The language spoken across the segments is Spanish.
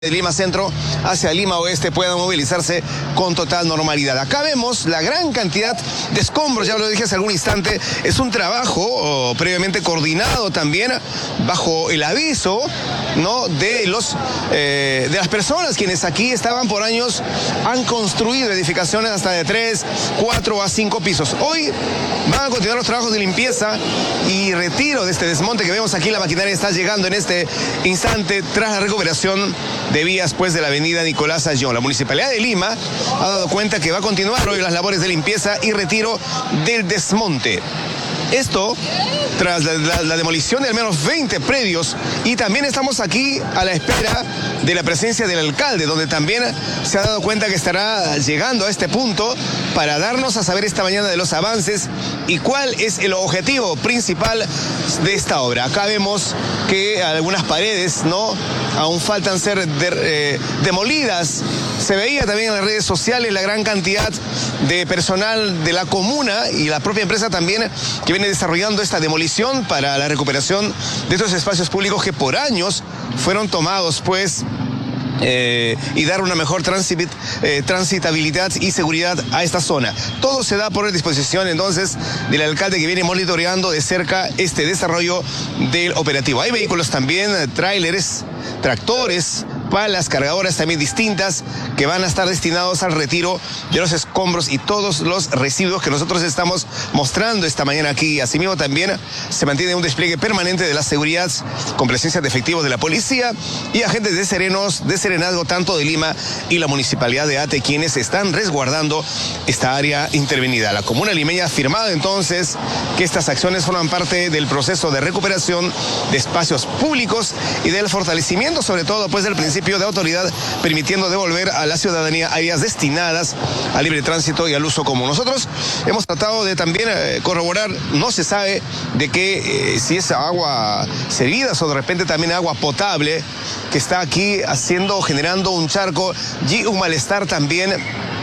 de Lima Centro hacia Lima Oeste puedan movilizarse con total normalidad. Acá vemos la gran cantidad de escombros, ya lo dije hace algún instante, es un trabajo previamente coordinado también bajo el aviso, ¿no?, de las personas quienes aquí estaban por años, han construido edificaciones hasta de 3, 4 a 5 pisos. Hoy van a continuar los trabajos de limpieza y retiro de este desmonte que vemos aquí. La maquinaria está llegando en este instante tras la recuperación de vías pues de la avenida Nicolás Ayllón. La Municipalidad de Lima ha dado cuenta que va a continuar hoy las labores de limpieza y retiro del desmonte. Esto tras la demolición de al menos 20 predios, y también estamos aquí a la espera de la presencia del alcalde, donde también se ha dado cuenta que estará llegando a este punto para darnos a saber esta mañana de los avances y cuál es el objetivo principal de esta obra. Acá vemos que algunas paredes, ¿no?, aún faltan ser demolidas. Se veía también en las redes sociales la gran cantidad de personal de la comuna y la propia empresa también que viene desarrollando esta demolición para la recuperación de estos espacios públicos que por años fueron tomados pues y dar una mejor transitabilidad y seguridad a esta zona. Todo se da por disposición entonces del alcalde, que viene monitoreando de cerca este desarrollo del operativo. Hay vehículos también, tráileres, tractores, palas, cargadoras también distintas que van a estar destinados al retiro de los escombros y todos los residuos que nosotros estamos mostrando esta mañana aquí. Asimismo también se mantiene un despliegue permanente de la seguridad con presencia de efectivos de la policía y agentes de serenazgo tanto de Lima y la Municipalidad de Ate, quienes están resguardando esta área intervenida. La comuna limeña ha afirmado entonces que estas acciones forman parte del proceso de recuperación de espacios públicos y del fortalecimiento sobre todo pues del principio de autoridad, permitiendo devolver a la ciudadanía áreas destinadas al libre tránsito y al uso común. Nosotros hemos tratado de también corroborar, no se sabe de qué, si es agua servida o de repente también agua potable que está aquí generando un charco y un malestar también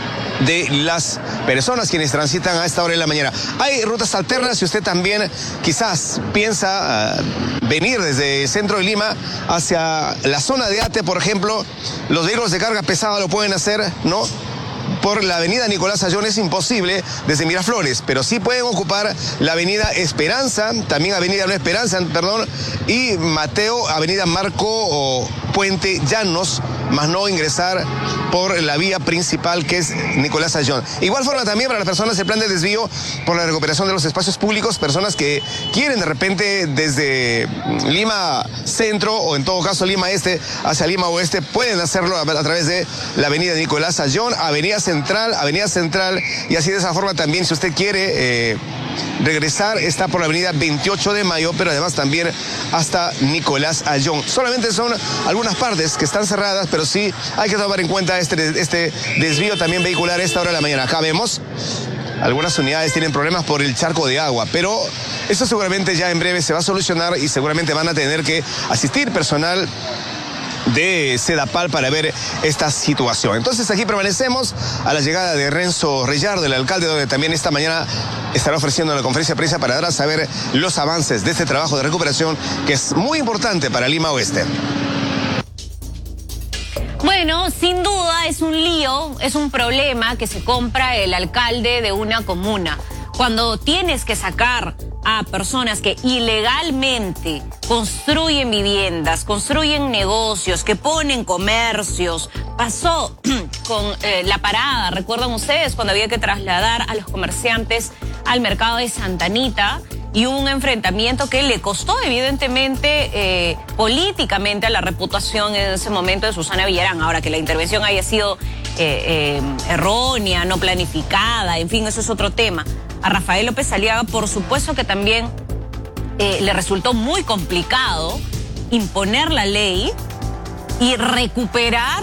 de las personas quienes transitan a esta hora de la mañana. Hay rutas alternas si usted también quizás piensa venir desde el centro de Lima hacia la zona de Ate, por ejemplo. Los vehículos de carga pesada lo pueden hacer, ¿no?, por la avenida Nicolás Ayllón. Es imposible desde Miraflores, pero sí pueden ocupar la avenida Esperanza, también avenida No Esperanza, perdón, y Mateo, avenida Marco o Puente Llanos, más no ingresar por la vía principal que es Nicolás Ayllón. Igual forma también para las personas el plan de desvío por la recuperación de los espacios públicos, personas que quieren de repente desde Lima Centro o en todo caso Lima Este hacia Lima Oeste, pueden hacerlo a través de la avenida Nicolás Ayllón, avenida Central, y así de esa forma también si usted quiere regresar está por la avenida 28 de Mayo, pero además también hasta Nicolás Ayllón. Solamente son algunas partes que están cerradas, pero sí hay que tomar en cuenta este desvío también vehicular a esta hora de la mañana. Acá vemos algunas unidades tienen problemas por el charco de agua, pero eso seguramente ya en breve se va a solucionar y seguramente van a tener que asistir personal de Sedapal para ver esta situación. Entonces aquí permanecemos a la llegada de Renzo Reyardo, el alcalde, donde también esta mañana estará ofreciendo una conferencia de prensa para dar a saber los avances de este trabajo de recuperación que es muy importante para Lima Oeste. Bueno, sin duda es un lío, es un problema que se compra el alcalde de una comuna. Cuando tienes que sacar a personas que ilegalmente construyen viviendas, construyen negocios, que ponen comercios. Pasó con la parada, ¿recuerdan ustedes cuando había que trasladar a los comerciantes al mercado de Santa Anita? Y hubo un enfrentamiento que le costó evidentemente políticamente a la reputación en ese momento de Susana Villarán. Ahora, que la intervención haya sido errónea, no planificada, en fin, eso es otro tema. A Rafael López Aliaga, por supuesto que también le resultó muy complicado imponer la ley y recuperar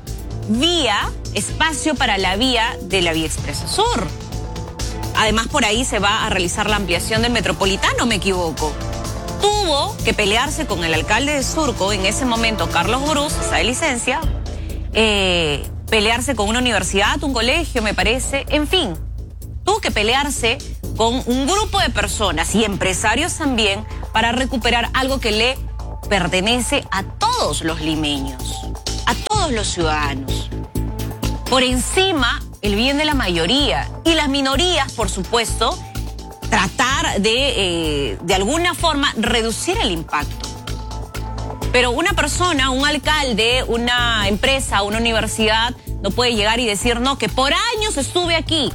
espacio para la vía de la Vía Expresa Sur. Además, por ahí se va a realizar la ampliación del Metropolitano, me equivoco. Tuvo que pelearse con el alcalde de Surco, en ese momento Carlos Brus, está de licencia, pelearse con una universidad, un colegio, me parece, en fin. Tuvo que pelearse con un grupo de personas y empresarios también para recuperar algo que le pertenece a todos los limeños. A todos los ciudadanos. Por encima, el bien de la mayoría. Y las minorías, por supuesto, tratar de alguna forma reducir el impacto. Pero una persona, un alcalde, una empresa, una universidad, no puede llegar y decir, no, que por años estuve aquí.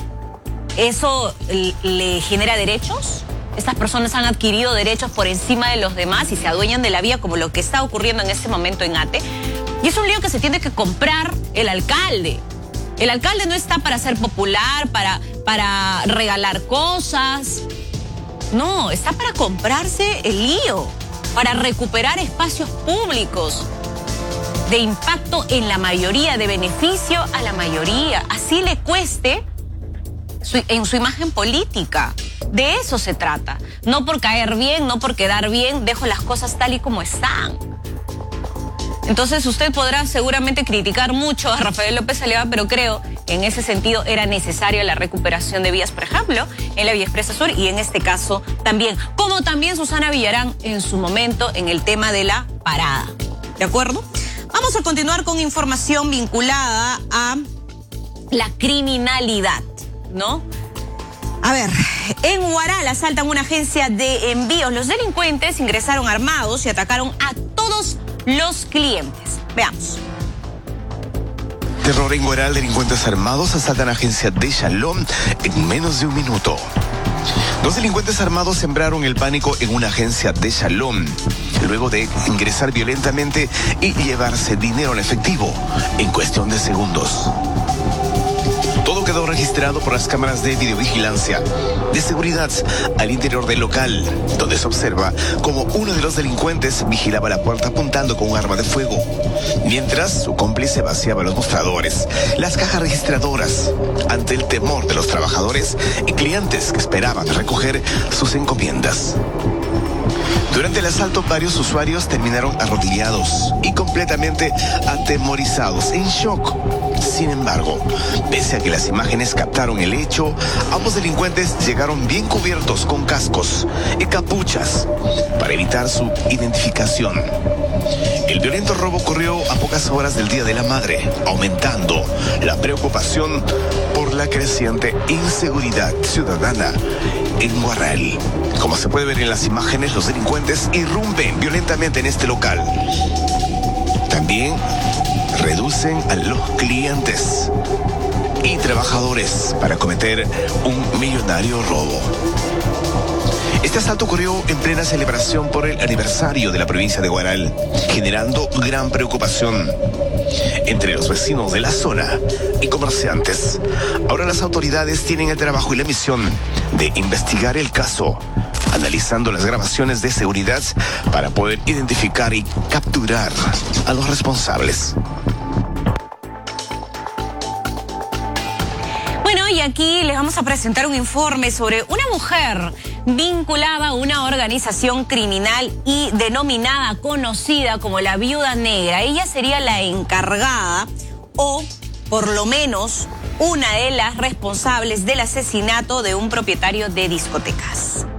¿Eso le genera derechos? Estas personas han adquirido derechos por encima de los demás y se adueñan de la vía, como lo que está ocurriendo en este momento en Ate. Y es un lío que se tiene que comprar el alcalde. El alcalde no está para ser popular, para regalar cosas. No, está para comprarse el lío, para recuperar espacios públicos de impacto en la mayoría, de beneficio a la mayoría. Así le cueste en su imagen política. De eso se trata. No por caer bien, no por quedar bien, dejo las cosas tal y como están. Entonces usted podrá seguramente criticar mucho a Rafael López Aliaga, pero creo que en ese sentido era necesaria la recuperación de vías, por ejemplo, en la Vía Expresa Sur y en este caso también. Como también Susana Villarán en su momento en el tema de la parada. ¿De acuerdo? Vamos a continuar con información vinculada a la criminalidad, ¿no? A ver, en Huaral asaltan una agencia de envíos. Los delincuentes ingresaron armados y atacaron a todos los clientes. Veamos. Terror en Huaral, delincuentes armados asaltan agencia de Shalom en menos de un minuto. Dos delincuentes armados sembraron el pánico en una agencia de Shalom, luego de ingresar violentamente y llevarse dinero en efectivo en cuestión de segundos. Todo quedó registrado por las cámaras de videovigilancia de seguridad al interior del local, donde se observa como uno de los delincuentes vigilaba la puerta apuntando con un arma de fuego, mientras su cómplice vaciaba los mostradores, las cajas registradoras, ante el temor de los trabajadores y clientes que esperaban recoger sus encomiendas. Durante el asalto, varios usuarios terminaron arrodillados y completamente atemorizados, en shock. Sin embargo, pese a que las imágenes captaron el hecho, ambos delincuentes llegaron bien cubiertos con cascos y capuchas para evitar su identificación. El violento robo ocurrió a pocas horas del Día de la Madre, aumentando la preocupación por la creciente inseguridad ciudadana en Huaral. Como se puede ver en las imágenes, los delincuentes irrumpen violentamente en este local. También reducen a los clientes y trabajadores para cometer un millonario robo. Este asalto ocurrió en plena celebración por el aniversario de la provincia de Huaral, generando gran preocupación entre los vecinos de la zona y comerciantes. Ahora las autoridades tienen el trabajo y la misión de investigar el caso, analizando las grabaciones de seguridad para poder identificar y capturar a los responsables. Bueno, y aquí les vamos a presentar un informe sobre una mujer vinculada a una organización criminal y denominada, conocida como la Viuda Negra. Ella sería la encargada o, por lo menos, una de las responsables del asesinato de un propietario de discotecas.